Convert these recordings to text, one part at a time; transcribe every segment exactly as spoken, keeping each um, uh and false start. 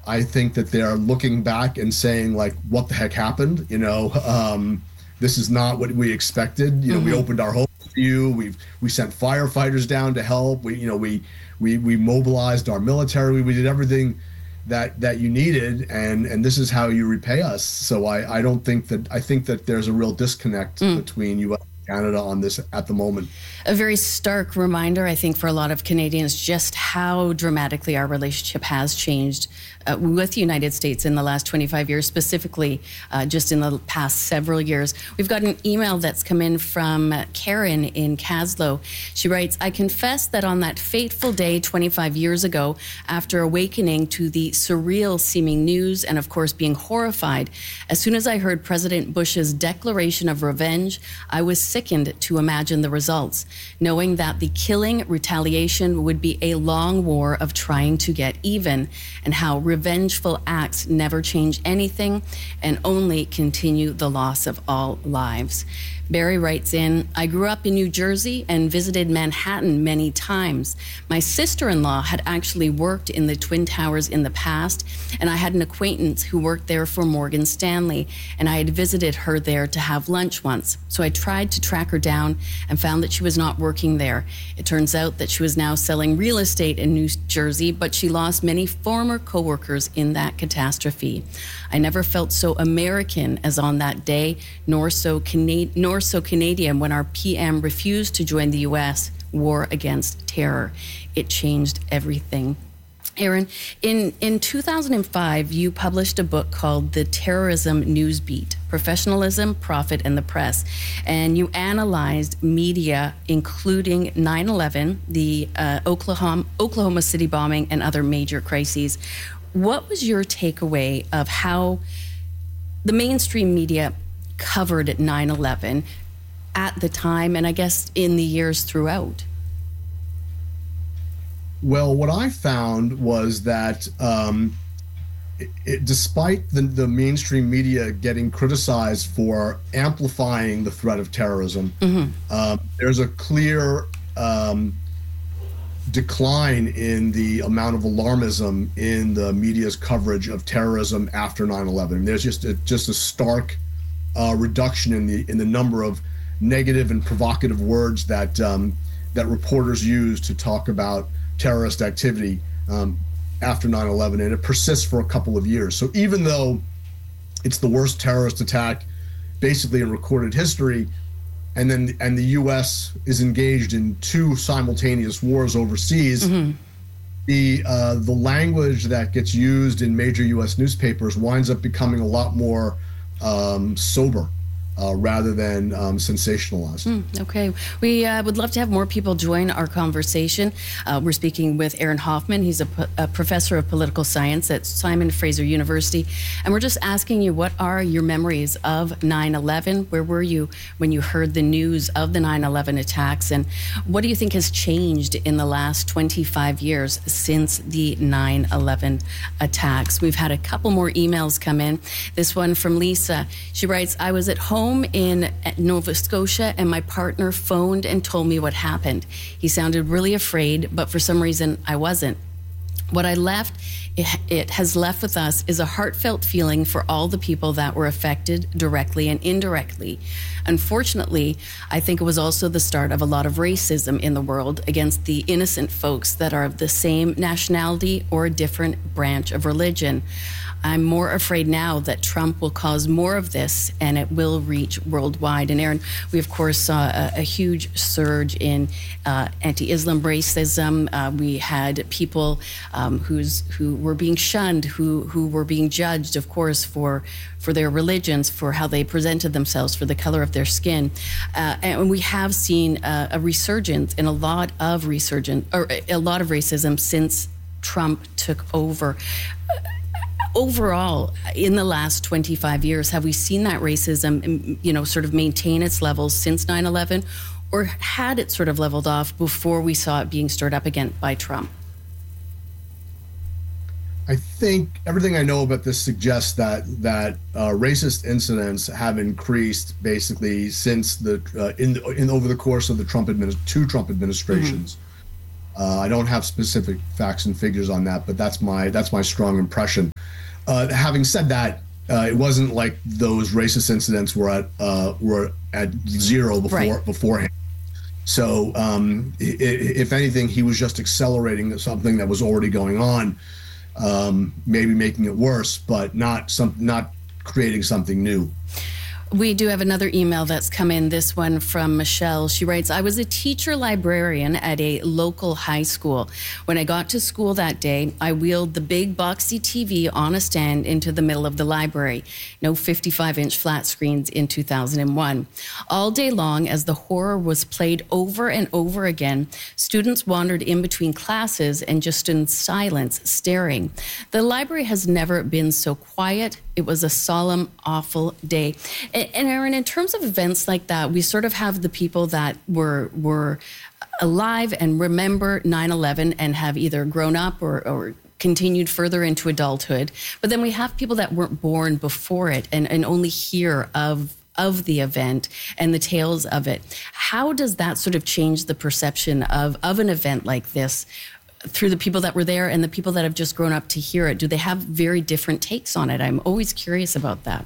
I think that they're looking back and saying, like, what the heck happened? You know, um, this is not what we expected. You know, mm-hmm. we opened our homes to you. We've we sent firefighters down to help. We, you know, we we we mobilized our military. We, we did everything that that you needed, and and this is how you repay us. So I I don't think that I think that there's a real disconnect mm. between U S and Canada on this at the moment. A very stark reminder, I think, for a lot of Canadians, just how dramatically our relationship has changed uh, with the United States in the last twenty-five years, specifically uh, just in the past several years. We've got an email that's come in from Karen in Caslow. She writes, I confess that on that fateful day twenty-five years ago, after awakening to the surreal seeming news and, of course, being horrified, as soon as I heard President Bush's declaration of revenge, I was sickened to imagine the results, knowing that the killing retaliation would be a long war of trying to get even, and how revengeful acts never change anything and only continue the loss of all lives. Barry writes in, I grew up in New Jersey and visited Manhattan many times. My sister-in-law had actually worked in the Twin Towers in the past, and I had an acquaintance who worked there for Morgan Stanley, and I had visited her there to have lunch once. So I tried to track her down and found that she was not working there. It turns out that she was now selling real estate in New Jersey, but she lost many former coworkers in that catastrophe. I never felt so American as on that day, nor so Cana- nor so Canadian when our P M refused to join the U S war against terror. It changed everything. Aaron, in, in two thousand five, you published a book called The Terrorism Newsbeat, Professionalism, Profit, and the Press. And you analyzed media, including nine eleven, the uh, Oklahoma, Oklahoma City bombing, and other major crises. What was your takeaway of how the mainstream media covered nine eleven at the time, and I guess in the years throughout? Well, what I found was that um, it, it, despite the, the mainstream media getting criticized for amplifying the threat of terrorism, mm-hmm. uh, there's a clear um, decline in the amount of alarmism in the media's coverage of terrorism after nine eleven. There's just a, just a stark uh, reduction in the in the number of negative and provocative words that um, that reporters use to talk about terrorist activity um, after nine eleven, and it persists for a couple of years. So even though it's the worst terrorist attack basically in recorded history, and then and the U S is engaged in two simultaneous wars overseas, mm-hmm. the uh, the language that gets used in major U S newspapers winds up becoming a lot more um, sober. Uh, rather than um, sensationalized. Mm, okay. We uh, would love to have more people join our conversation. Uh, we're speaking with Aaron Hoffman. He's a, p- a professor of political science at Simon Fraser University. And we're just asking you, what are your memories of nine eleven? Where were you when you heard the news of the nine eleven attacks? And what do you think has changed in the last twenty-five years since the nine eleven attacks? We've had a couple more emails come in. This one from Lisa. She writes, I was at home in Nova Scotia, and my partner phoned and told me what happened. He sounded really afraid, but for some reason I wasn't. What I left, it, it has left with us is a heartfelt feeling for all the people that were affected directly and indirectly. Unfortunately, I think it was also the start of a lot of racism in the world against the innocent folks that are of the same nationality or a different branch of religion. I'm more afraid now that Trump will cause more of this, and it will reach worldwide. And Aaron, we of course saw a, a huge surge in uh, anti-Islam racism. Uh, we had people um, who's who were being shunned, who who were being judged, of course, for for their religions, for how they presented themselves, for the color of their skin. Uh, and we have seen uh, a resurgence in a lot of resurgent or a lot of racism since Trump took over. Overall, in the last twenty-five years, have we seen that racism, you know, sort of maintain its levels since nine eleven, or had it sort of leveled off before we saw it being stirred up again by Trump? I think everything I know about this suggests that that uh, racist incidents have increased basically since the uh, in in over the course of the Trump administ- two Trump administrations. Mm-hmm. Uh, I don't have specific facts and figures on that, but that's my that's my strong impression. uh, having said that, uh, it wasn't like those racist incidents were at uh, were at zero before right. beforehand. So, um, if anything, he was just accelerating something that was already going on, um, maybe making it worse, but not some, not creating something new. We do have another email that's come in, this one from Michelle. She writes, I was a teacher librarian at a local high school. When I got to school that day, I wheeled the big boxy T V on a stand into the middle of the library. No fifty-five inch flat screens in two thousand one. All day long, as the horror was played over and over again, students wandered in between classes and just stood in silence, staring. The library has never been so quiet. It was a solemn, awful day. And Aaron, in terms of events like that, we sort of have the people that were were alive and remember nine eleven and have either grown up or, or continued further into adulthood. But then we have people that weren't born before it and, and only hear of of the event and the tales of it. How does that sort of change the perception of, of an event like this through the people that were there and the people that have just grown up to hear it? Do they have very different takes on it? I'm always curious about that.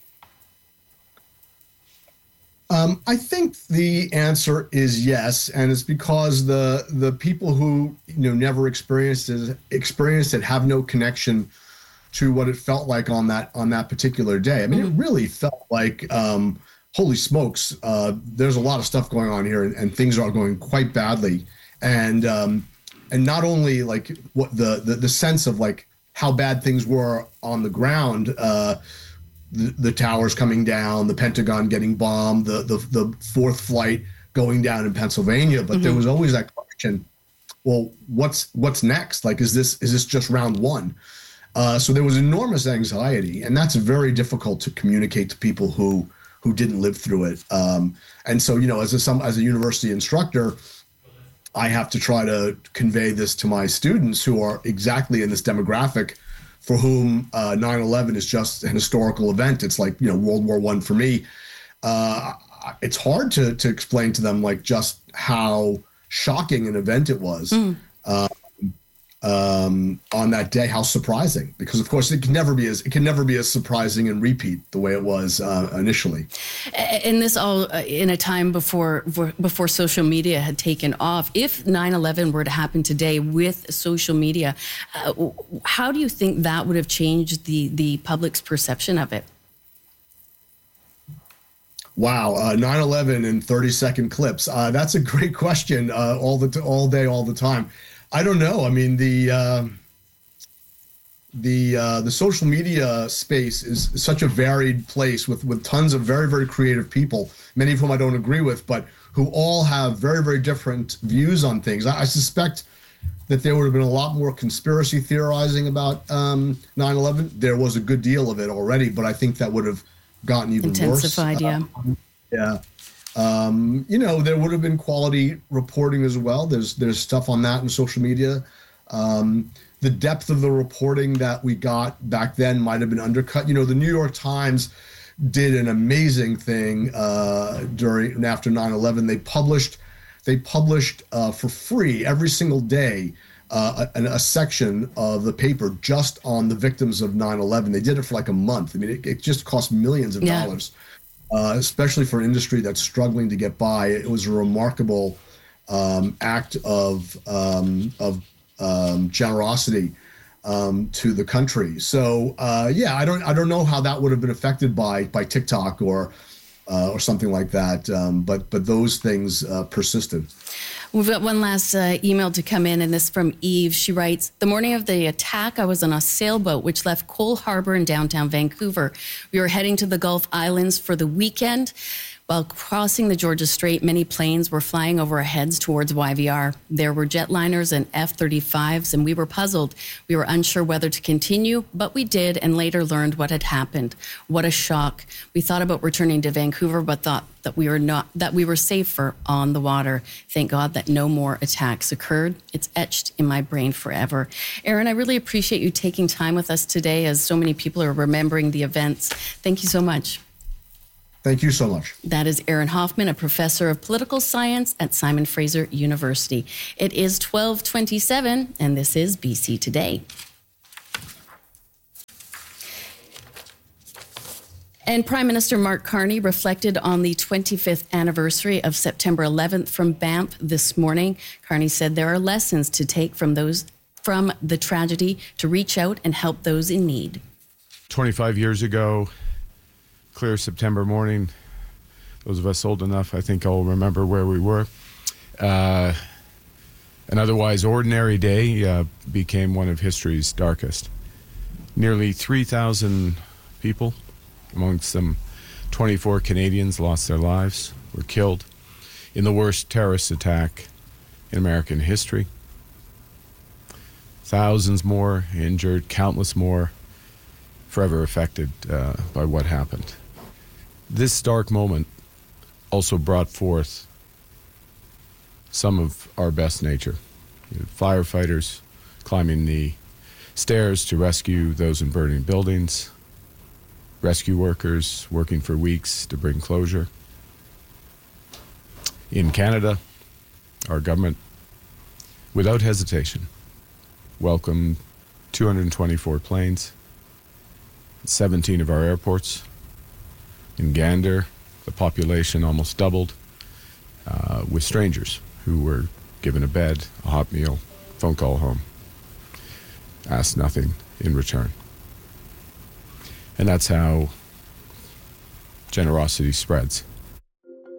Um, I think the answer is yes, and it's because the the people who you know never experienced it, experienced it have no connection to what it felt like on that on that particular day. I mean, mm-hmm. It really felt like, um, holy smokes, uh, there's a lot of stuff going on here, and, and things are going quite badly. And um, and not only like what the, the the sense of like how bad things were on the ground. Uh, The, the towers coming down, the Pentagon getting bombed, the the, the fourth flight going down in Pennsylvania. But mm-hmm. there was always that question, well, what's what's next? Like, is this is this just round one? Uh, so there was enormous anxiety, and that's very difficult to communicate to people who who didn't live through it. Um, and so, you know, as a some as a university instructor, I have to try to convey this to my students who are exactly in this demographic, for whom uh, nine eleven is just an historical event. It's like, you know, World War One for me. Uh, it's hard to to explain to them like just how shocking an event it was mm. uh, um, on that day. How surprising, because of course it can never be as it can never be as surprising and repeat the way it was uh, initially. And this all uh, in a time before before social media had taken off. If nine eleven were to happen today with social media, uh, how do you think that would have changed the the public's perception of it? Wow, uh, nine eleven in thirty second clips. Uh, that's a great question. Uh, all the t- all day, all the time. I don't know. I mean, the uh, the uh, the social media space is such a varied place with with tons of very, very creative people, many of whom I don't agree with, but who all have very, very different views on things. I, I suspect that there would have been a lot more conspiracy theorizing about um, nine eleven. There was a good deal of it already, but I think that would have gotten even intensified, worse. yeah. Uh, yeah. Um, you know, there would have been quality reporting as well. There's there's stuff on that in social media. Um, the depth of the reporting that we got back then might have been undercut. You know, the New York Times did an amazing thing uh, during and after nine eleven. They published they published uh, for free every single day uh, a, a section of the paper just on the victims of nine eleven. They did it for like a month. I mean, it, it just cost millions of yeah. dollars. Uh, especially for an industry that's struggling to get by. It was a remarkable um, act of um, of um, generosity um, to the country. So uh, yeah, I don't I don't know how that would have been affected by by TikTok or uh, or something like that. Um, but but those things uh, persisted. We've got one last uh, email to come in, and this from Eve. She writes, the morning of the attack, I was on a sailboat which left Cole Harbour in downtown Vancouver. We were heading to the Gulf Islands for the weekend. While crossing the Georgia Strait, many planes were flying over our heads towards Y V R. There were jetliners and F thirty-fives, and we were puzzled. We were unsure whether to continue, but we did, and later learned what had happened. What a shock. We thought about returning to Vancouver, but thought that we were not that we were safer on the water. Thank God that no more attacks occurred. It's etched in my brain forever. Aaron, I really appreciate you taking time with us today, as so many people are remembering the events. Thank you so much. Thank you so much. That is Aaron Hoffman, a professor of political science at Simon Fraser University. It is twelve twenty-seven, and this is B C Today. And Prime Minister Mark Carney reflected on the twenty-fifth anniversary of September eleventh from Banff this morning. Carney said there are lessons to take from those from the tragedy to reach out and help those in need. twenty-five years ago, clear September morning, those of us old enough, I think, all remember where we were. Uh, an otherwise ordinary day uh, became one of history's darkest. Nearly three thousand people, amongst them twenty-four Canadians, lost their lives, were killed in the worst terrorist attack in American history. Thousands more injured, countless more forever affected uh, by what happened. This dark moment also brought forth some of our best nature. You know, firefighters climbing the stairs to rescue those in burning buildings, rescue workers working for weeks to bring closure. In Canada, our government, without hesitation, welcomed two hundred twenty-four planes, seventeen of our airports. In Gander, the population almost doubled, uh, with strangers who were given a bed, a hot meal, phone call home, asked nothing in return. And that's how generosity spreads.